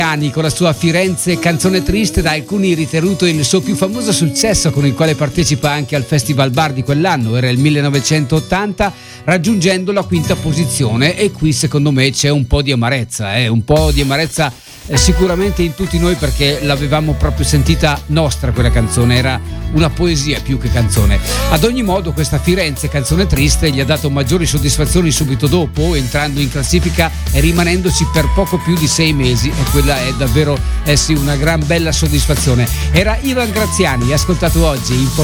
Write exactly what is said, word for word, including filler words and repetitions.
con la sua Firenze canzone triste, da alcuni ritenuto il suo più famoso successo, con il quale partecipa anche al Festival Bar di quell'anno, era il millenovecentottanta, raggiungendo la quinta posizione. E qui secondo me c'è un po' di amarezza, eh? un po' di amarezza eh, sicuramente in tutti noi, perché l'avevamo proprio sentita nostra quella canzone, era una poesia più che canzone. Ad ogni modo, questa Firenze canzone triste gli ha dato maggiori soddisfazioni subito dopo, entrando in classifica e rimanendoci per poco più di sei mesi, e quella è davvero eh sì, una gran bella soddisfazione. Era Ivan Graziani, ascoltato oggi in